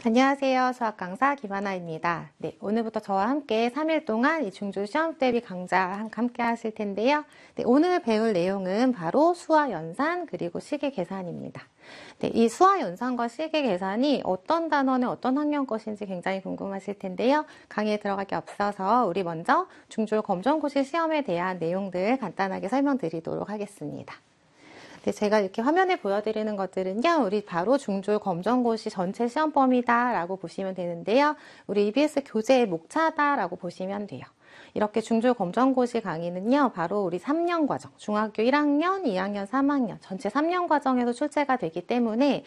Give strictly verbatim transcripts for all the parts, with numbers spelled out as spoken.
안녕하세요. 수학 강사 김하나입니다. 네, 오늘부터 저와 함께 삼 일 동안 이 중졸 시험 대비 강좌 함께 하실 텐데요. 네, 오늘 배울 내용은 바로 수화 연산 그리고 시계 계산입니다. 네, 이 수화 연산과 시계 계산이 어떤 단원의 어떤 학년 것인지 굉장히 궁금하실 텐데요. 강의에 들어가기 앞서서 우리 먼저 중졸 검정고시 시험에 대한 내용들 간단하게 설명드리도록 하겠습니다. 네, 제가 이렇게 화면에 보여드리는 것들은요, 우리 바로 중졸 검정고시 전체 시험 범위다 라고 보시면 되는데요. 우리 이비에스 교재의 목차다 라고 보시면 돼요. 이렇게 중졸 검정고시 강의는요, 바로 우리 삼 년 과정, 중학교 일 학년, 이 학년, 삼 학년, 전체 삼 년 과정에서 출제가 되기 때문에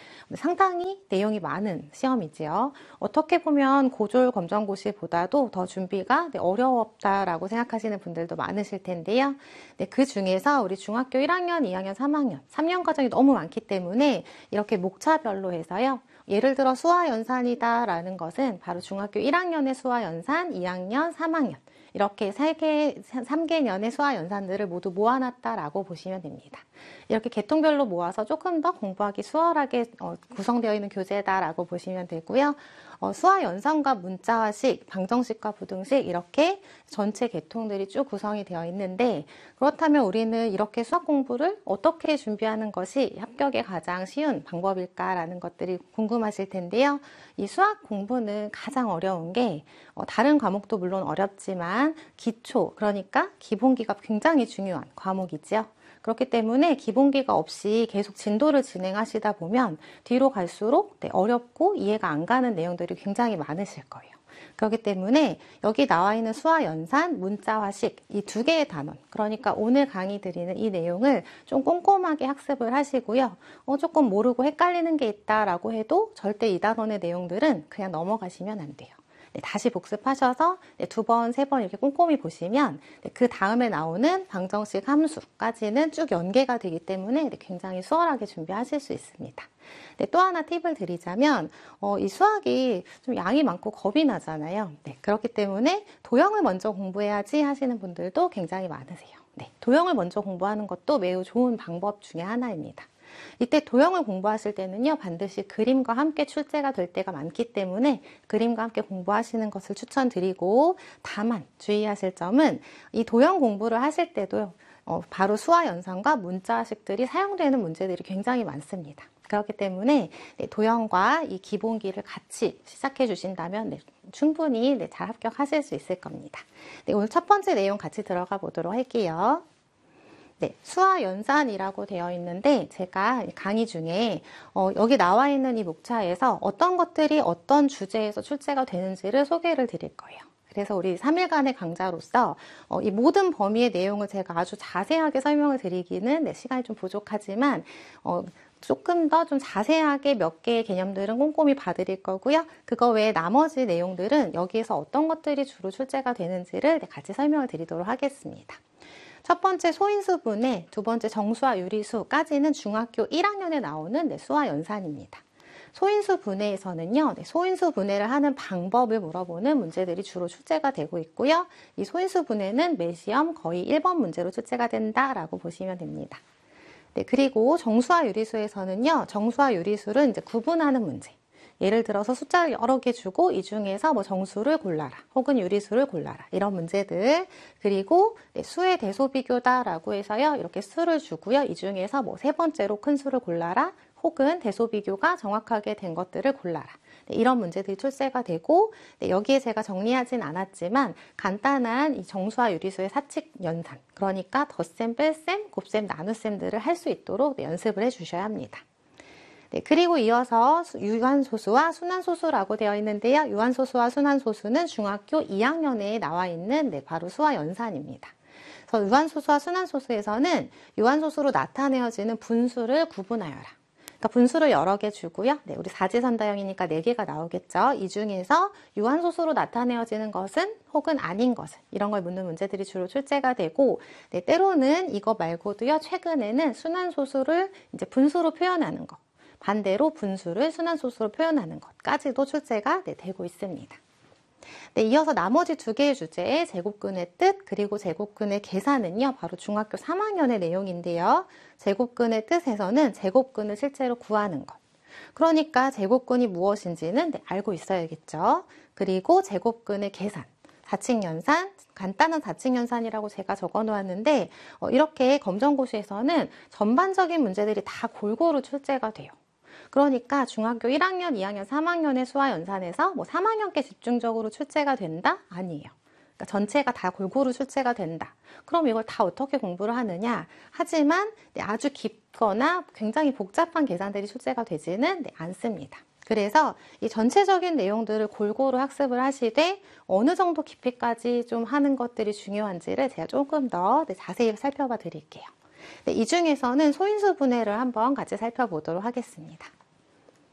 상당히 내용이 많은 시험이지요. 어떻게 보면 고졸 검정고시보다도 더 준비가 어려웠다라고 생각하시는 분들도 많으실 텐데요. 네, 그 중에서 우리 중학교 일 학년, 이 학년, 삼 학년, 삼 년 과정이 너무 많기 때문에 이렇게 목차별로 해서요. 예를 들어 수화연산이다 라는 것은 바로 중학교 일 학년의 수화연산, 이 학년, 삼 학년 이렇게 세 개, 삼 개년의 수화연산들을 모두 모아놨다라고 보시면 됩니다. 이렇게 계통별로 모아서 조금 더 공부하기 수월하게 어, 구성되어 있는 교재다라고 보시면 되고요. 어, 수화연산과 문자화식, 방정식과 부등식 이렇게 전체 계통들이 쭉 구성이 되어 있는데 그렇다면 우리는 이렇게 수학 공부를 어떻게 준비하는 것이 합격에 가장 쉬운 방법일까라는 것들이 궁금하실 텐데요. 이 수학 공부는 가장 어려운 게 어, 다른 과목도 물론 어렵지만 기초, 그러니까 기본기가 굉장히 중요한 과목이지요. 그렇기 때문에 기본기가 없이 계속 진도를 진행하시다 보면 뒤로 갈수록 네, 어렵고 이해가 안 가는 내용들이 굉장히 많으실 거예요. 그렇기 때문에 여기 나와 있는 수화연산, 문자화식 이 두 개의 단원, 그러니까 오늘 강의 드리는 이 내용을 좀 꼼꼼하게 학습을 하시고요. 어, 조금 모르고 헷갈리는 게 있다라고 해도 절대 이 단원의 내용들은 그냥 넘어가시면 안 돼요. 네, 다시 복습하셔서 네, 두 번, 세 번 이렇게 꼼꼼히 보시면 네, 그 다음에 나오는 방정식 함수까지는 쭉 연계가 되기 때문에 네, 굉장히 수월하게 준비하실 수 있습니다. 네, 또 하나 팁을 드리자면 어, 이 수학이 좀 양이 많고 겁이 나잖아요. 네, 그렇기 때문에 도형을 먼저 공부해야지 하시는 분들도 굉장히 많으세요. 네, 도형을 먼저 공부하는 것도 매우 좋은 방법 중에 하나입니다. 이때 도형을 공부하실 때는요, 반드시 그림과 함께 출제가 될 때가 많기 때문에 그림과 함께 공부하시는 것을 추천드리고, 다만 주의하실 점은 이 도형 공부를 하실 때도 어, 바로 수화연산과 문자식들이 사용되는 문제들이 굉장히 많습니다. 그렇기 때문에 네, 도형과 이 기본기를 같이 시작해 주신다면 네, 충분히 네, 잘 합격하실 수 있을 겁니다. 네, 오늘 첫 번째 내용 같이 들어가 보도록 할게요. 네, 수화연산이라고 되어 있는데 제가 강의 중에 어, 여기 나와 있는 이 목차에서 어떤 것들이 어떤 주제에서 출제가 되는지를 소개를 드릴 거예요. 그래서 우리 삼 일간의 강좌로서 어, 이 모든 범위의 내용을 제가 아주 자세하게 설명을 드리기는 네, 시간이 좀 부족하지만 어, 조금 더 좀 자세하게 몇 개의 개념들은 꼼꼼히 봐드릴 거고요. 그거 외에 나머지 내용들은 여기에서 어떤 것들이 주로 출제가 되는지를 네, 같이 설명을 드리도록 하겠습니다. 첫 번째 소인수 분해, 두 번째 정수와 유리수까지는 중학교 일 학년에 나오는 네, 수화연산입니다. 소인수 분해에서는요, 네, 소인수 분해를 하는 방법을 물어보는 문제들이 주로 출제가 되고 있고요. 이 소인수 분해는 매 시험 거의 일 번 문제로 출제가 된다라고 보시면 됩니다. 네, 그리고 정수와 유리수에서는요, 정수와 유리수를 이제 구분하는 문제. 예를 들어서 숫자를 여러 개 주고 이 중에서 뭐 정수를 골라라 혹은 유리수를 골라라 이런 문제들, 그리고 네, 수의 대소 비교다라고 해서요 이렇게 수를 주고요 이 중에서 뭐 세 번째로 큰 수를 골라라 혹은 대소 비교가 정확하게 된 것들을 골라라 네, 이런 문제들이 출제가 되고 네, 여기에 제가 정리하진 않았지만 간단한 이 정수와 유리수의 사칙 연산, 그러니까 덧셈, 뺄셈, 곱셈, 나눗셈들을 할 수 있도록 네, 연습을 해주셔야 합니다. 네, 그리고 이어서 유한소수와 순환소수라고 되어 있는데요. 유한소수와 순환소수는 중학교 이 학년에 나와 있는 네, 바로 수화연산입니다. 그래서 유한소수와 순환소수에서는 유한소수로 나타내어지는 분수를 구분하여라. 그러니까 분수를 여러 개 주고요. 네, 우리 사지선다형이니까 네 개가 나오겠죠. 이 중에서 유한소수로 나타내어지는 것은 혹은 아닌 것은 이런 걸 묻는 문제들이 주로 출제가 되고, 네, 때로는 이거 말고도요. 최근에는 순환소수를 이제 분수로 표현하는 것, 반대로 분수를 순환소수로 표현하는 것까지도 출제가 네, 되고 있습니다. 네, 이어서 나머지 두 개의 주제의 제곱근의 뜻 그리고 제곱근의 계산은요, 바로 중학교 삼 학년의 내용인데요. 제곱근의 뜻에서는 제곱근을 실제로 구하는 것, 그러니까 제곱근이 무엇인지는 네, 알고 있어야겠죠. 그리고 제곱근의 계산, 사칙연산, 간단한 사칙연산이라고 제가 적어 놓았는데 어, 이렇게 검정고시에서는 전반적인 문제들이 다 골고루 출제가 돼요. 그러니까 중학교 일 학년, 이 학년, 삼 학년의 수화연산에서 뭐 삼 학년께 집중적으로 출제가 된다? 아니에요. 그러니까 전체가 다 골고루 출제가 된다. 그럼 이걸 다 어떻게 공부를 하느냐? 하지만 아주 깊거나 굉장히 복잡한 계산들이 출제가 되지는 않습니다. 그래서 이 전체적인 내용들을 골고루 학습을 하시되 어느 정도 깊이까지 좀 하는 것들이 중요한지를 제가 조금 더 자세히 살펴봐 드릴게요. 이 중에서는 소인수 분해를 한번 같이 살펴보도록 하겠습니다.